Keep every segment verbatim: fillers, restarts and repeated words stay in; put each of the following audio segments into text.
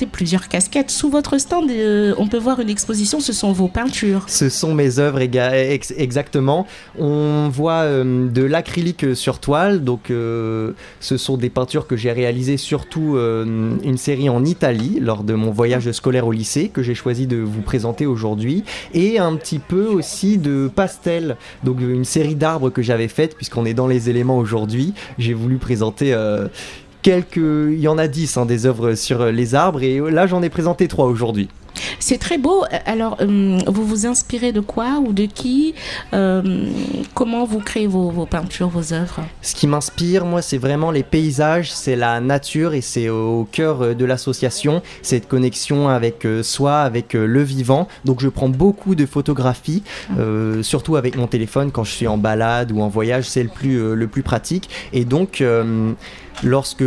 portez plusieurs casquettes. Sous votre stand, euh, on peut voir une exposition, ce sont vos peintures. Ce sont mes œuvres, ex- exactement. On voit euh, de l'acrylique sur toile, donc euh, ce sont des peintures que j'ai réalisées, surtout euh, une série en Italie, lors de mon voyage scolaire au lycée, que j'ai choisi de vous présenter aujourd'hui, et un petit peu aussi de pastel, donc une série d'arbres que j'avais faite, puisqu'on est dans les éléments aujourd'hui. J'ai voulu présenter euh, quelques... Il y en a dix, hein, des œuvres sur les arbres, et là j'en ai présenté trois aujourd'hui. C'est très beau. Alors, euh, vous vous inspirez de quoi ou de qui euh, Comment vous créez vos, vos peintures, vos œuvres? Ce qui m'inspire, moi, c'est vraiment les paysages, c'est la nature, et c'est au cœur de l'association, cette connexion avec euh, soi, avec euh, le vivant. Donc je prends beaucoup de photographies, euh, surtout avec mon téléphone quand je suis en balade ou en voyage, c'est le plus, euh, le plus pratique. Et donc... Euh, Lorsque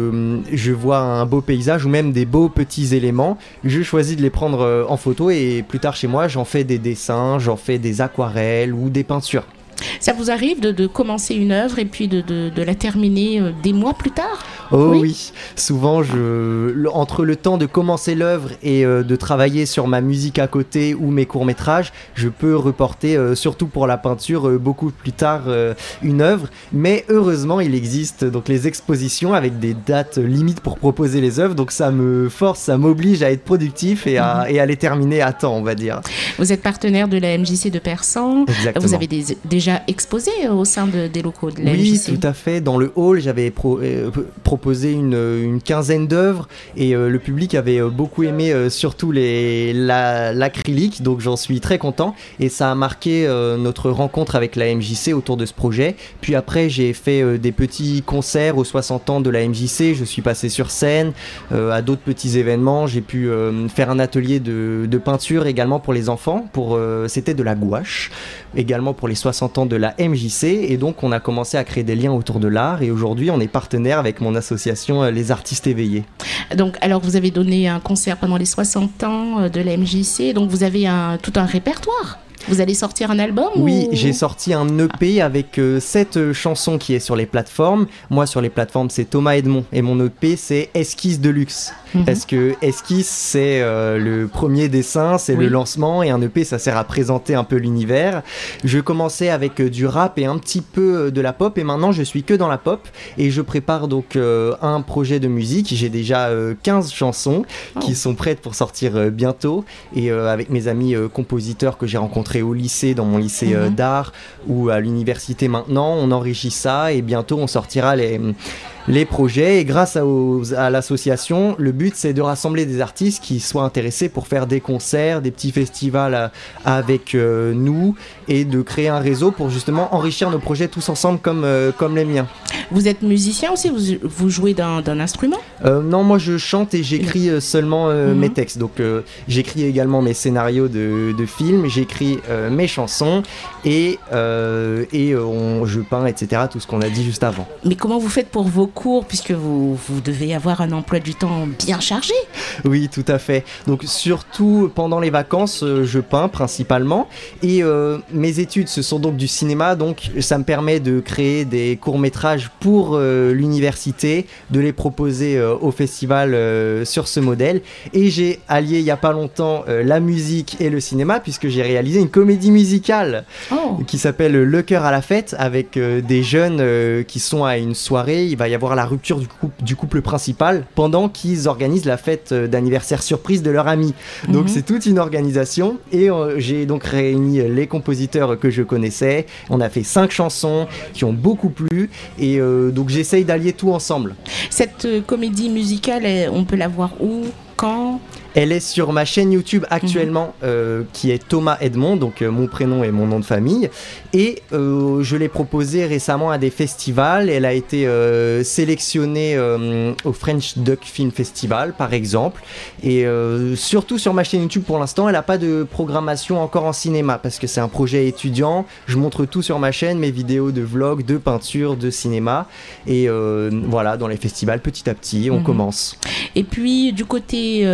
je vois un beau paysage ou même des beaux petits éléments, je choisis de les prendre en photo, et plus tard chez moi, j'en fais des dessins, j'en fais des aquarelles ou des peintures. Ça vous arrive de, de commencer une œuvre et puis de, de, de la terminer euh, des mois plus tard? Oh oui, oui. Souvent, je, le, entre le temps de commencer l'œuvre et euh, de travailler sur ma musique à côté ou mes courts-métrages, je peux reporter, euh, surtout pour la peinture, euh, beaucoup plus tard euh, une œuvre. Mais heureusement, il existe donc les expositions avec des dates limites pour proposer les œuvres. Donc ça me force, ça m'oblige à être productif et à, mmh. et à les terminer à temps, on va dire. Vous êtes partenaire de la M J C de Persan. Exactement. Vous avez des, déjà exposé au sein de, des locaux de la oui, M J C. Oui, tout à fait. Dans le hall, j'avais pro, euh, proposé une, une quinzaine d'œuvres, et euh, le public avait euh, beaucoup aimé euh, surtout les, la, l'acrylique, donc j'en suis très content, et ça a marqué euh, notre rencontre avec la M J C autour de ce projet. Puis après, j'ai fait euh, des petits concerts aux soixante ans de la M J C, je suis passé sur scène, euh, à d'autres petits événements, j'ai pu euh, faire un atelier de, de peinture également pour les enfants, pour, euh, c'était de la gouache, également pour les soixante ans de la M J C, et donc on a commencé à créer des liens autour de l'art, et aujourd'hui on est partenaire avec mon association euh, Les Artistes Éveillés. Donc alors vous avez donné un concert pendant les soixante ans de la M J C, donc vous avez un, tout un répertoire. Vous allez sortir un album? Oui, ou... j'ai sorti un E P avec euh, sept euh, chansons qui est sur les plateformes. Moi, sur les plateformes, c'est Thomas Edmond. Et mon E P, c'est Esquisse de luxe. Mm-hmm. Parce que Esquisse, c'est euh, le premier dessin, c'est oui. le lancement. Et un E P, ça sert à présenter un peu l'univers. Je commençais avec euh, du rap et un petit peu euh, de la pop. Et maintenant, je suis que dans la pop. Et je prépare donc euh, un projet de musique. J'ai déjà euh, quinze chansons oh. qui sont prêtes pour sortir euh, bientôt. Et euh, avec mes amis euh, compositeurs que j'ai rencontrés au lycée, dans mon lycée mmh. euh, d'art, ou à l'université maintenant, on enrichit ça, et bientôt on sortira les, les projets. Et grâce à, aux, à l'association, le but c'est de rassembler des artistes qui soient intéressés pour faire des concerts, des petits festivals à, avec euh, nous, et de créer un réseau pour justement enrichir nos projets tous ensemble comme, euh, comme les miens. Vous êtes musicien aussi? Vous, vous jouez d'un, d'un instrument? euh, Non, moi je chante et j'écris euh, seulement euh, mmh. mes textes. Donc euh, j'écris également mes scénarios de, de films, j'écris euh, mes chansons, et, euh, et euh, on, je peins, et cetera. Tout ce qu'on a dit juste avant. Mais comment vous faites pour vos cours, puisque vous, vous devez avoir un emploi du temps bien chargé? Oui, tout à fait. Donc surtout pendant les vacances, euh, je peins principalement, et euh, mes études, ce sont donc du cinéma, donc ça me permet de créer des courts-métrages pour euh, l'université, de les proposer euh, au festival euh, sur ce modèle. Et j'ai allié il n'y a pas longtemps euh, la musique et le cinéma, puisque j'ai réalisé une comédie musicale oh. qui s'appelle Le cœur à la fête, avec euh, des jeunes euh, qui sont à une soirée. Il va y avoir la rupture du couple, du couple principal pendant qu'ils organisent la fête d'anniversaire surprise de leur ami. Mm-hmm. Donc c'est toute une organisation, et euh, j'ai donc réuni les compositeurs que je connaissais. On a fait cinq chansons qui ont beaucoup plu, et euh, donc j'essaye d'allier tout ensemble. Cette euh, comédie musicale, on peut la voir où, quand? Elle est sur ma chaîne YouTube actuellement, mmh. euh, qui est Thomas Edmond, donc euh, mon prénom et mon nom de famille. Et euh, je l'ai proposée récemment à des festivals. Elle a été euh, sélectionnée euh, au French Duck Film Festival, par exemple. Et euh, surtout sur ma chaîne YouTube, pour l'instant, elle n'a pas de programmation encore en cinéma, parce que c'est un projet étudiant. Je montre tout sur ma chaîne, mes vidéos de vlog, de peinture, de cinéma. Et euh, voilà, dans les festivals, petit à petit, on mmh. commence. Et puis, du côté euh,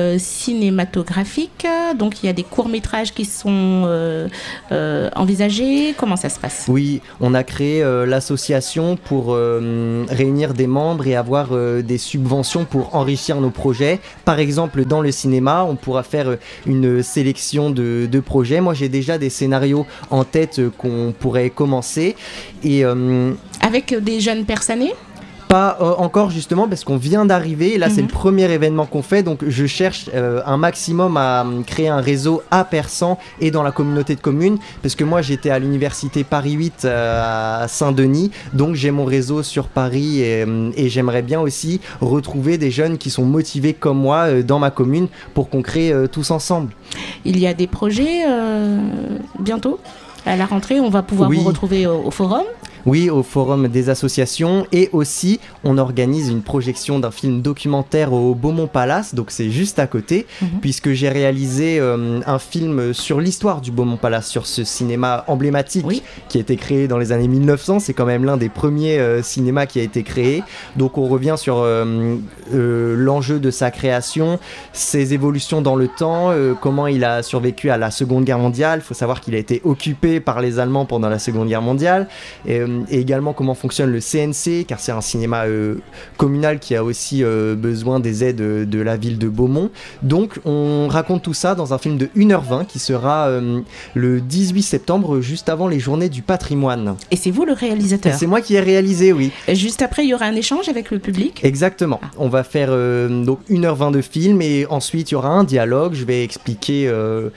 cinématographique. Donc il y a des courts-métrages qui sont euh, euh, envisagés. Comment ça se passe ? Oui, on a créé euh, l'association pour euh, réunir des membres et avoir euh, des subventions pour enrichir nos projets. Par exemple, dans le cinéma, on pourra faire une sélection de, de projets. Moi, j'ai déjà des scénarios en tête euh, qu'on pourrait commencer. Et, euh, Avec des jeunes personnes ? Pas euh, encore justement parce qu'on vient d'arriver et là mmh. c'est le premier événement qu'on fait, donc je cherche euh, un maximum à euh, créer un réseau à Persan et dans la communauté de communes, parce que moi j'étais à l'université Paris huit euh, à Saint-Denis, donc j'ai mon réseau sur Paris et, euh, et j'aimerais bien aussi retrouver des jeunes qui sont motivés comme moi euh, dans ma commune pour qu'on crée euh, tous ensemble. Il y a des projets euh, bientôt à la rentrée, on va pouvoir oui. vous retrouver au, au forum. Oui, au forum des associations, et aussi on organise une projection d'un film documentaire au Beaumont Palace, donc c'est juste à côté, mmh. puisque j'ai réalisé euh, un film sur l'histoire du Beaumont Palace, sur ce cinéma emblématique oui. qui a été créé dans les années mille neuf cents, c'est quand même l'un des premiers euh, cinémas qui a été créé, donc on revient sur euh, euh, l'enjeu de sa création, ses évolutions dans le temps, euh, comment il a survécu à la Seconde Guerre mondiale. Il faut savoir qu'il a été occupé par les Allemands pendant la Seconde Guerre mondiale, et, euh, et également comment fonctionne le C N C, car c'est un cinéma euh, communal qui a aussi euh, besoin des aides de, de la ville de Beaumont. Donc on raconte tout ça dans un film de une heure vingt qui sera euh, le dix-huit septembre, juste avant les journées du patrimoine. Et c'est vous le réalisateur ? Et c'est moi qui ai réalisé, oui. Et juste après, il y aura un échange avec le public ? Exactement. Ah. On va faire euh, donc une heure vingt de film et ensuite il y aura un dialogue. Je vais expliquer euh,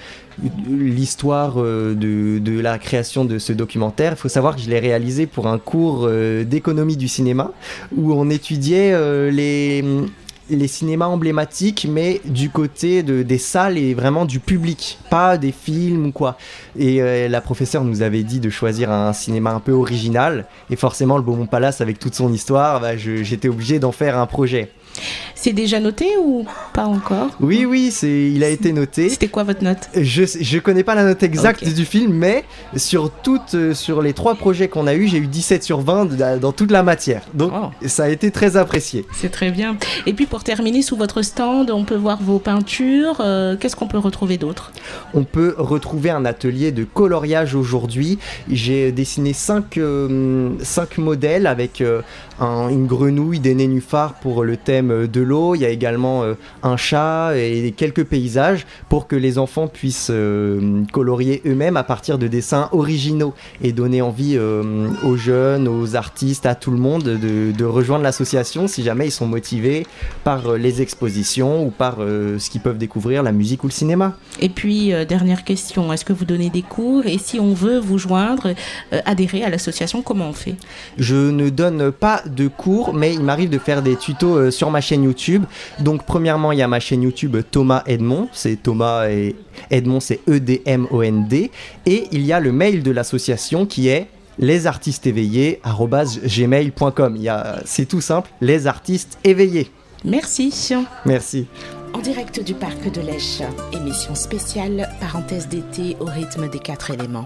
l'histoire euh, de, de la création de ce documentaire. Il faut savoir que je l'ai réalisé pour un cours euh, d'économie du cinéma où on étudiait euh, les, les cinémas emblématiques, mais du côté de, des salles et vraiment du public, pas des films ou quoi. Et euh, la professeure nous avait dit de choisir un cinéma un peu original, et forcément le Beaumont Palace avec toute son histoire, bah, je, j'étais obligé d'en faire un projet. C'est déjà noté ou pas encore ? Oui, oui, c'est, il a été noté. C'était quoi votre note ? Je je connais pas la note exacte okay. du film, mais sur, toutes, euh, sur les trois projets qu'on a eu, j'ai eu dix-sept sur vingt dans toute la matière. Donc oh. ça a été très apprécié. C'est très bien. Et puis pour terminer, sous votre stand, on peut voir vos peintures. Euh, qu'est-ce qu'on peut retrouver d'autre ? On peut retrouver un atelier de coloriage aujourd'hui. J'ai dessiné cinq, euh, cinq modèles avec euh, un, une grenouille, des nénuphars pour le thème de l'eau. Il y a également euh, un chat et quelques paysages pour que les enfants puissent euh, colorier eux-mêmes à partir de dessins originaux et donner envie euh, aux jeunes, aux artistes, à tout le monde de, de rejoindre l'association si jamais ils sont motivés par euh, les expositions ou par euh, ce qu'ils peuvent découvrir, la musique ou le cinéma. Et puis, euh, dernière question, est-ce que vous donnez des cours ? Et si on veut vous joindre, euh, adhérer à l'association, comment on fait ? Je ne donne pas de cours, mais il m'arrive de faire des tutos euh, sur ma chaîne YouTube. Donc premièrement, il y a ma chaîne YouTube Thomas Edmond, c'est Thomas et Edmond, c'est E D M O N D, et il y a le mail de l'association qui est lesartisteséveillés arobase gmail point com. Il y a, c'est tout simple, les artistes éveillés. Merci. Merci. En direct du parc de l'Esch, émission spéciale, parenthèse d'été au rythme des quatre éléments.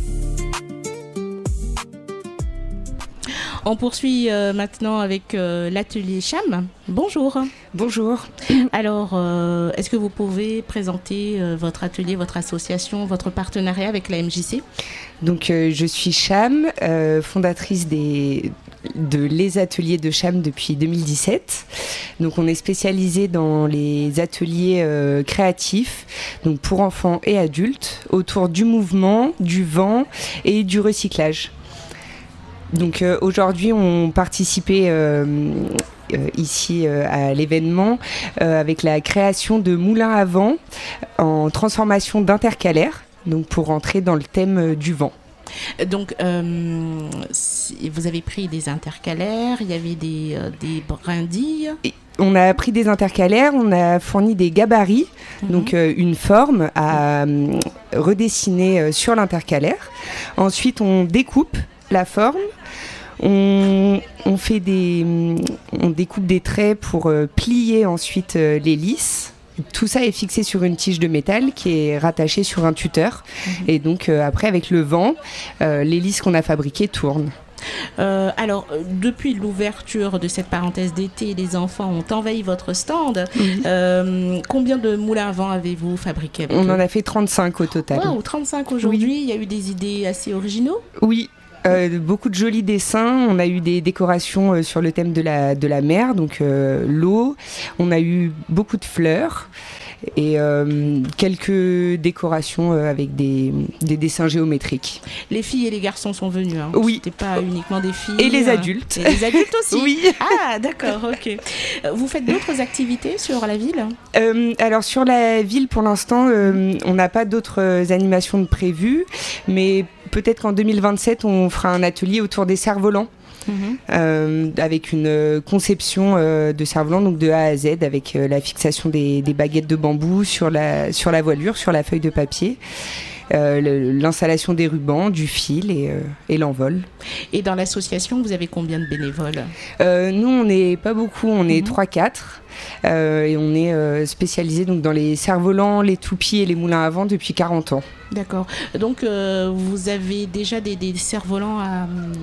On poursuit euh, maintenant avec euh, l'atelier Cham. Bonjour. Bonjour. Alors, euh, est-ce que vous pouvez présenter euh, votre atelier, votre association, votre partenariat avec la M J C ? Donc, euh, je suis Cham, euh, fondatrice des, de Les Ateliers de Cham depuis deux mille dix-sept. Donc, on est spécialisé dans les ateliers euh, créatifs, donc pour enfants et adultes, autour du mouvement, du vent et du recyclage. Donc euh, aujourd'hui, on participait euh, euh, ici euh, à l'événement euh, avec la création de moulins à vent en transformation d'intercalaires, donc pour entrer dans le thème euh, du vent. Donc, euh, si vous avez pris des intercalaires, il y avait des, euh, des brindilles. Et on a pris des intercalaires, on a fourni des gabarits, mmh. donc euh, une forme à euh, redessiner euh, sur l'intercalaire. Ensuite, on découpe la forme. On, on, fait des, on découpe des traits pour euh, plier ensuite euh, les lisses. Tout ça est fixé sur une tige de métal qui est rattachée sur un tuteur. Mmh. Et donc euh, après, avec le vent, euh, les lisses qu'on a fabriquées tournent. Euh, alors, euh, depuis l'ouverture de cette parenthèse d'été, les enfants ont envahi votre stand. Oui. Euh, combien de moulins à vent avez-vous fabriqué avec On eux? en a fait trente-cinq au total. Wow, trente-cinq aujourd'hui. Oui. Il y a eu des idées assez originaux. Oui. Euh, beaucoup de jolis dessins. On a eu des décorations euh, sur le thème de la, de la mer, donc euh, l'eau. On a eu beaucoup de fleurs et euh, quelques décorations euh, avec des, des dessins géométriques. Les filles et les garçons sont venus. Hein. Oui. C'était pas uniquement des filles. Et les euh, adultes. Et les adultes aussi. Oui. Ah, d'accord, ok. Euh, Vous faites d'autres activités sur la ville? Euh, alors sur la ville, pour l'instant, euh, on n'a pas d'autres euh, animations de prévues, mais peut-être qu'en deux mille vingt-sept, on fera un atelier autour des cerfs-volants. Mmh. Euh, avec une euh, conception euh, de cerf-volant, donc de A à Z, avec euh, la fixation des, des baguettes de bambou sur la, sur la voilure, sur la feuille de papier, euh, le, l'installation des rubans, du fil et, euh, et l'envol. Et dans l'association, vous avez combien de bénévoles? euh, Nous, on n'est pas beaucoup, on est mmh. trois quatre. Euh, et on est euh, spécialisé donc, dans les cerfs-volants, les toupies et les moulins à vent depuis quarante ans. D'accord. Donc, euh, vous avez déjà des, des cerfs-volants à,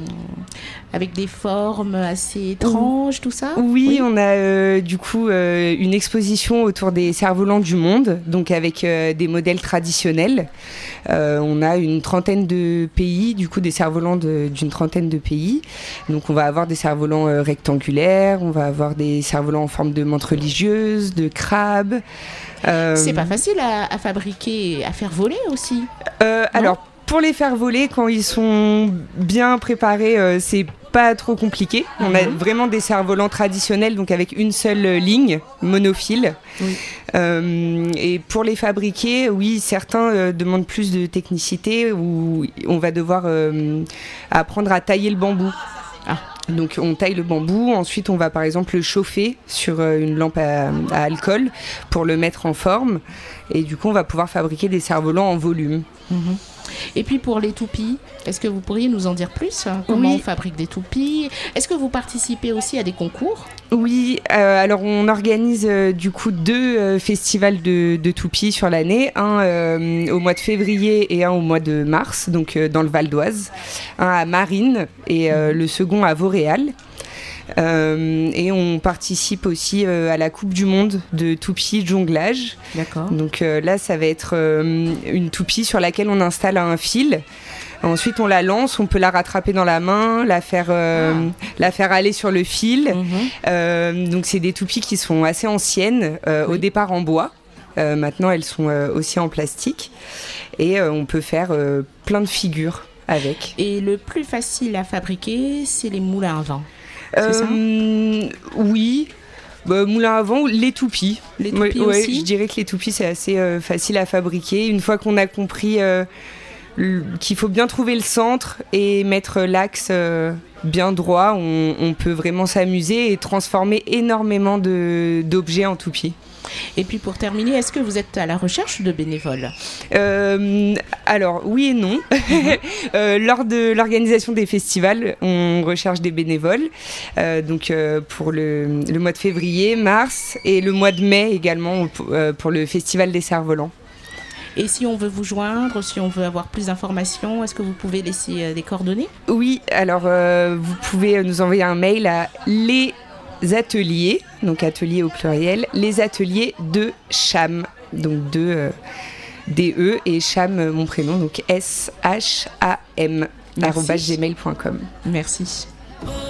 avec des formes assez étranges, tout ça? Oui, oui. On a euh, du coup euh, une exposition autour des cerfs-volants du monde, donc avec euh, des modèles traditionnels. Euh, on a une trentaine de pays, du coup des cerfs-volants de, d'une trentaine de pays. Donc, on va avoir des cerfs-volants euh, rectangulaires, on va avoir des cerfs-volants en forme de menthe religieuse, de crabe. Euh... C'est pas facile à, à fabriquer, à faire voler aussi. Euh, alors, pour les faire voler, quand ils sont bien préparés, euh, c'est pas trop compliqué. On a vraiment des cerfs-volants traditionnels, donc avec une seule ligne, monophile. Oui. Euh, et pour les fabriquer, oui, certains euh, demandent plus de technicité, où on va devoir euh, apprendre à tailler le bambou. Ah. Donc on taille le bambou, ensuite on va par exemple le chauffer sur une lampe à, à alcool pour le mettre en forme, et du coup on va pouvoir fabriquer des cerfs-volants en volume. Mmh. Et puis pour les toupies, est-ce que vous pourriez nous en dire plus? Comment oui. on fabrique des toupies? Est-ce que vous participez aussi à des concours? Oui, euh, alors on organise euh, du coup deux euh, festivals de, de toupies sur l'année, un euh, au mois de février et un au mois de mars, donc euh, dans le Val d'Oise, un à Marines et euh, le second à Vauréal. Euh, et on participe aussi euh, à la Coupe du Monde de toupie de jonglage. D'accord. Donc euh, là, ça va être euh, une toupie sur laquelle on installe un fil. Ensuite, on la lance, on peut la rattraper dans la main, la faire, euh, ah. la faire aller sur le fil. Mmh. Euh, donc, c'est des toupies qui sont assez anciennes, euh, oui. au départ en bois. Euh, maintenant, elles sont euh, aussi en plastique. Et euh, on peut faire euh, plein de figures avec. Et le plus facile à fabriquer, c'est les moulins à vent. C'est ça euh, oui, bah, moulin à vent, les toupies. Les toupies ouais, aussi. Ouais, je dirais que les toupies, c'est assez euh, facile à fabriquer. Une fois qu'on a compris euh, l- qu'il faut bien trouver le centre et mettre l'axe euh, bien droit, on, on peut vraiment s'amuser et transformer énormément de, d'objets en toupies. Et puis pour terminer, est-ce que vous êtes à la recherche de bénévoles? euh, Alors oui et non. Mm-hmm. euh, lors de l'organisation des festivals, on recherche des bénévoles. Euh, donc euh, pour le, le mois de février, mars et le mois de mai également pour, euh, pour le festival des cerfs-volants. Et si on veut vous joindre, si on veut avoir plus d'informations, est-ce que vous pouvez laisser euh, des coordonnées? Oui, alors euh, vous pouvez nous envoyer un mail à les ateliers, donc ateliers au pluriel, les ateliers de Cham, donc de euh, D E et Cham, mon prénom, donc S H A M, arobase gmail point com. Merci.